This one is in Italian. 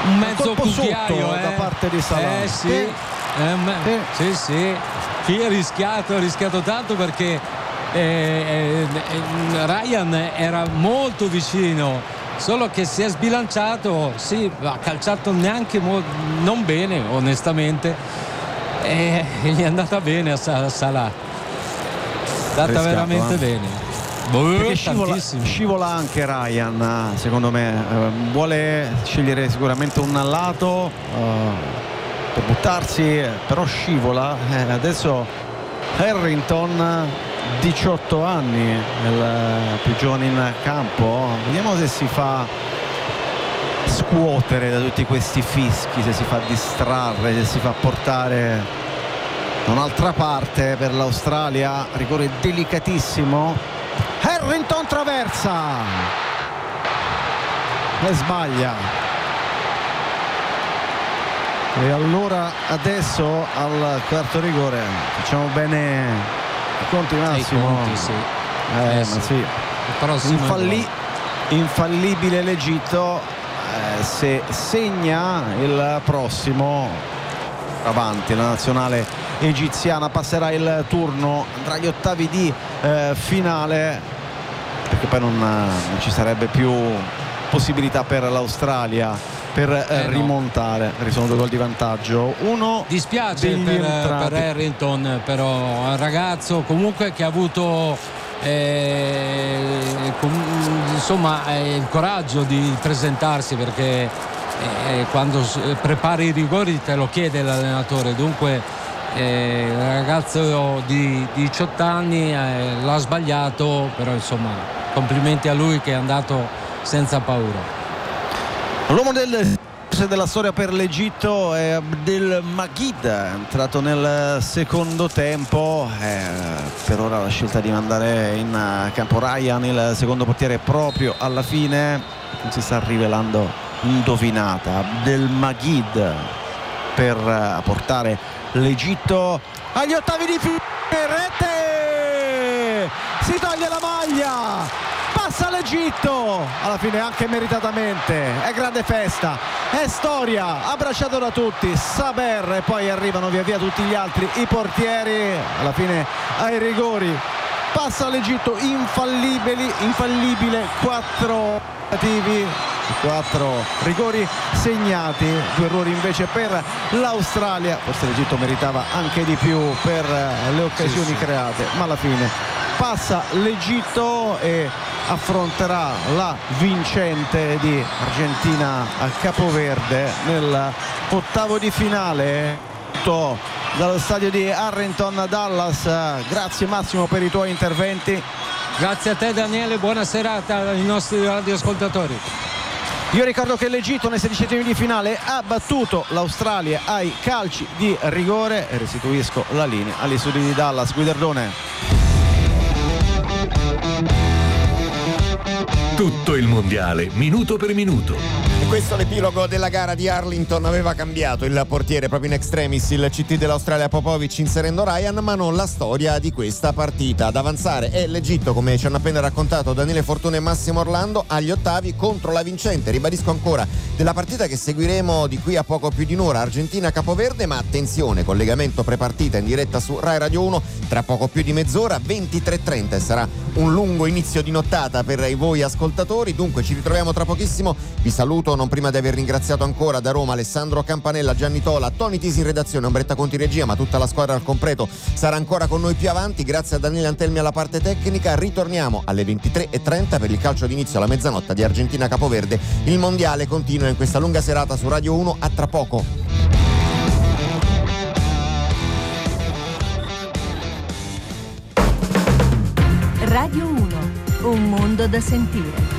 un mezzo cucchiaio da parte di Salah. Sì. Qui ha rischiato tanto perché Ryan era molto vicino, solo che si è sbilanciato, ha calciato neanche non bene onestamente, e gli è andata bene a Salah, veramente bene. Scivola anche Ryan, secondo me, vuole scegliere sicuramente un lato per buttarsi, però scivola. Adesso Harrington, 18 anni, il più giovane in campo. Vediamo se si fa scuotere da tutti questi fischi, se si fa distrarre, se si fa portare da un'altra parte per l'Australia. Rigore delicatissimo. Harrington traversa e sbaglia, e allora adesso al quarto rigore facciamo bene i conti, Massimo. Infallibile l'Egitto, se segna il prossimo avanti la nazionale egiziana passerà il turno, andrà agli ottavi di finale, perché poi non ci sarebbe più possibilità per l'Australia per rimontare. Sono 2 gol di vantaggio. Dispiace per Harrington, però è un ragazzo comunque che ha avuto il coraggio di presentarsi, perché quando prepari i rigori te lo chiede l'allenatore. Dunque il ragazzo di 18 anni l'ha sbagliato, però insomma complimenti a lui che è andato senza paura. L'uomo della storia per l'Egitto è Abdelmajid, è entrato nel secondo tempo. Per ora la scelta di mandare in campo Ryan, il secondo portiere, proprio alla fine non si sta rivelando indovinata. Abdelmajid per portare l'Egitto agli ottavi di finale. Rete, si toglie la maglia, passa l'Egitto alla fine anche meritatamente. È grande festa, è storia, abbracciato da tutti. Saber, e poi arrivano via via tutti gli altri, i portieri. Alla fine ai rigori passa l'Egitto infallibile. 4 rigori segnati, 2 errori invece per l'Australia. Forse l'Egitto meritava anche di più per le occasioni create, ma alla fine passa l'Egitto e affronterà la vincente di Argentina a Capoverde nell'ottavo di finale. Tutto dallo stadio di Harrington, Dallas. Grazie Massimo per i tuoi interventi. Grazie a te Daniele, buona serata ai nostri radioascoltatori. Io ricordo che l'Egitto nei 16esimi di finale ha battuto l'Australia ai calci di rigore, e restituisco la linea agli studi di Dallas. Guidardone. Tutto il mondiale, minuto per minuto. E questo l'epilogo della gara di Harrington. Aveva cambiato il portiere proprio in extremis, il CT dell'Australia Popovic, inserendo Ryan, ma non la storia di questa partita. Ad avanzare è l'Egitto, come ci hanno appena raccontato Daniele Fortuna e Massimo Orlando, agli ottavi contro la vincente, ribadisco ancora, della partita che seguiremo di qui a poco più di un'ora, Argentina-Capoverde. Ma attenzione, collegamento prepartita in diretta su Rai Radio 1 tra poco più di mezz'ora, 23:30, e sarà un lungo inizio di nottata per voi ascoltatori. Dunque ci ritroviamo tra pochissimo. Vi saluto non prima di aver ringraziato ancora da Roma Alessandro Campanella, Gianni Tola, Tony Tisi in redazione, Ombretta Conti regia, ma tutta la squadra al completo sarà ancora con noi più avanti. Grazie a Daniele Antelmi alla parte tecnica. Ritorniamo alle 23:30 per il calcio d'inizio alla mezzanotte di Argentina Capoverde. Il mondiale continua in questa lunga serata su Radio 1. A tra poco. Radio 1, un mondo da sentire.